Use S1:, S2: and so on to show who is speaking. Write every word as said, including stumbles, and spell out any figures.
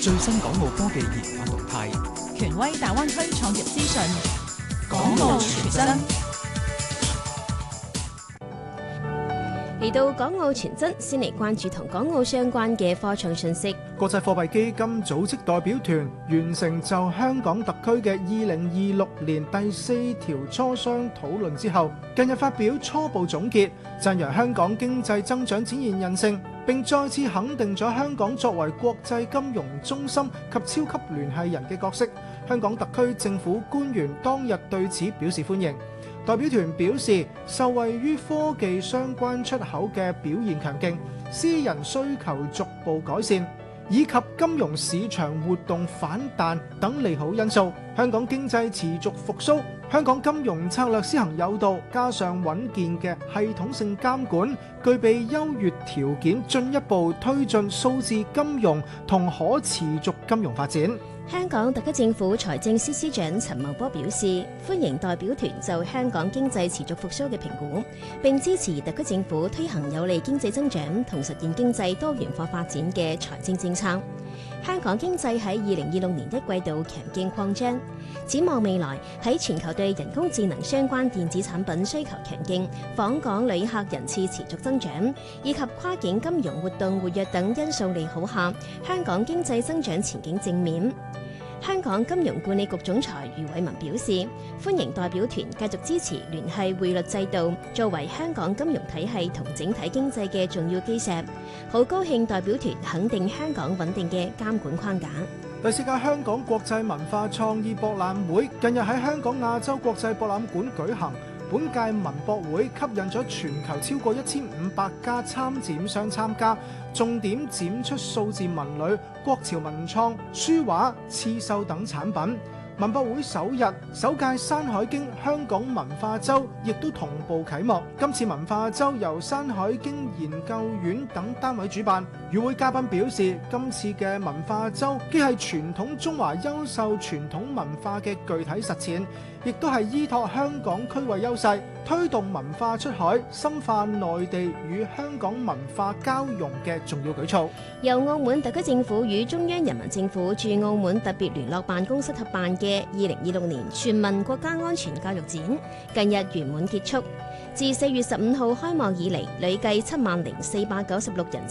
S1: 最新港澳科技研發動態，
S2: 權威大灣區創業資訊，
S1: 港澳傳真。
S3: 嚟到港澳傳真，先嚟關注同港澳相關嘅科創信息。
S4: 國際貨幣基金組織代表團完成就香港特區嘅二零二六年第四條磋商討論之後，近日發表初步總結，讚揚香港經濟增長展現韌性，並再次肯定咗香港作為國際金融中心及超級聯繫人嘅角色。香港特區政府官員當日對此表示歡迎。代表團表示，受惠於科技相關出口嘅表現強勁，私人需求逐步改善，以及金融市場活動反彈等利好因素，香港經濟持續復甦。香港金融策略施行有道，加上穩健嘅系統性監管，具備優越條件，進一步推進數字金融同可持續金融發展。
S3: 香港特區政府財政司司長陳茂波表示，歡迎代表團就香港經濟持續復甦嘅評估，並支持特區政府推行有利經濟增長同實現經濟多元化發展嘅財政政策。香港經濟喺二零二六年一季度強勁擴張，展望未來喺全球對人工智能相關電子產品需求強勁、訪港旅客人次持續增長，以及跨境金融活動活躍等因素利好下，香港經濟增長前景正面。香港金融管理局總裁余偉文表示，歡迎代表團繼續支持聯繫匯率制度作為香港金融體系同整體經濟嘅重要基石，好高興代表團肯定香港穩定嘅監管框架。
S4: 第四屆香港國際文化創意博覽會近日喺香港亞洲國際博覽館舉行。本屆文博會吸引咗全球超過一千五百家參展商參加，重點展出數字文旅、國潮文創、書畫、刺繡等產品。文博會首日，首屆山海經香港文化周亦都同步啟幕。今次文化周由山海經研究院等單位主辦。與會嘉賓表示，今次嘅文化周既係傳統中華優秀傳統文化嘅具體實踐，亦都係依託香港區位優勢，推動文化出海、深化內地與香港文化交融嘅重要舉措。
S3: 由澳門特區政府與中央人民政府駐澳門特別聯絡辦公室合辦嘅二零二六年全民國家安全教育展，近日圓滿結束。自四月十五號開幕以嚟，累計七萬零四百九十六人